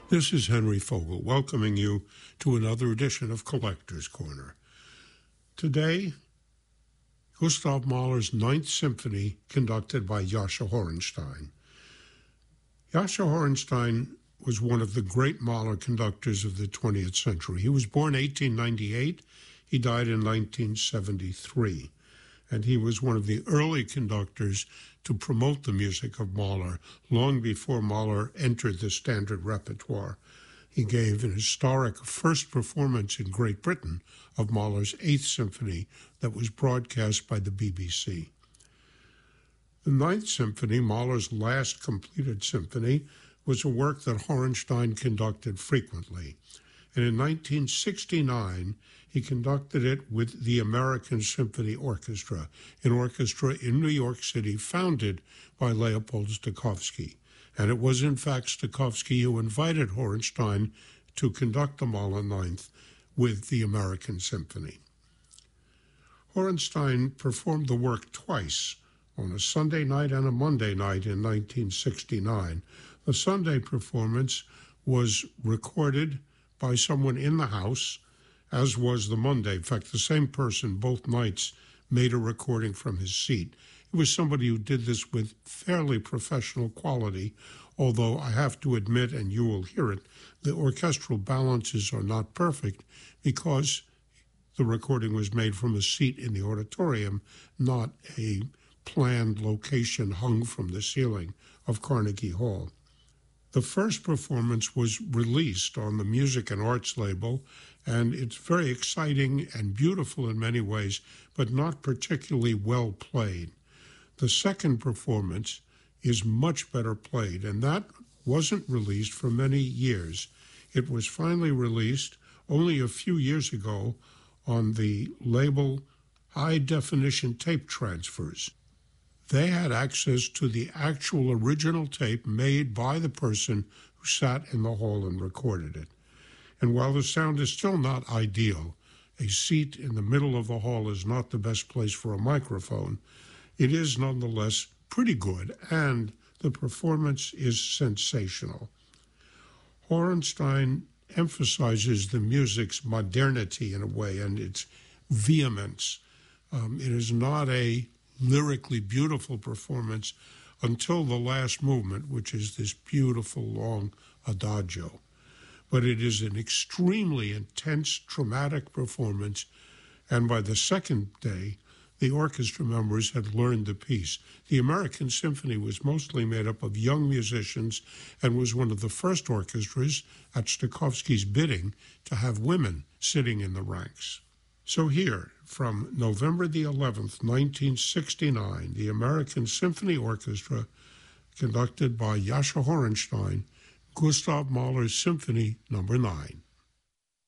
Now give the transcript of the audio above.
This is Henry Fogel, welcoming you to another edition of Collector's Corner. Today, Gustav Mahler's Ninth Symphony, conducted by Jascha Horenstein. Jascha Horenstein was one of the great Mahler conductors of the 20th century. He was born 1898. He died in 1973. And he was one of the early conductors to promote the music of Mahler long before Mahler entered the standard repertoire. He gave an historic first performance in Great Britain of Mahler's Eighth Symphony that was broadcast by the BBC. The Ninth Symphony, Mahler's last completed symphony, was a work that Horenstein conducted frequently. And in 1969, he conducted it with the American Symphony Orchestra, an orchestra in New York City founded by Leopold Stokowski. And it was, in fact, Stokowski who invited Horenstein to conduct the Mahler Ninth with the American Symphony. Horenstein performed the work twice, on a Sunday night and a Monday night in 1969. The Sunday performance was recorded by someone in the house, as was the Monday. In fact, the same person both nights made a recording from his seat. It was somebody who did this with fairly professional quality, although I have to admit, and you will hear it, the orchestral balances are not perfect because the recording was made from a seat in the auditorium, not a planned location hung from the ceiling of Carnegie Hall. The first performance was released on the Music and Arts label, and it's very exciting and beautiful in many ways, but not particularly well played. The second performance is much better played, and that wasn't released for many years. It was finally released only a few years ago on the label High Definition Tape Transfers. They had access to the actual original tape made by the person who sat in the hall and recorded it. And while the sound is still not ideal, a seat in the middle of the hall is not the best place for a microphone, it is nonetheless pretty good, and the performance is sensational. Horenstein emphasizes the music's modernity in a way and its vehemence. It is not a lyrically beautiful performance until the last movement, which is this beautiful long adagio. But it is an extremely intense, dramatic performance, and by the second day, the orchestra members had learned the piece. The American Symphony was mostly made up of young musicians and was one of the first orchestras, at Stokowski's bidding, to have women sitting in the ranks. So here, from November the 11th, 1969, the American Symphony Orchestra, conducted by Jascha Horenstein, Gustav Mahler's Symphony No. 9.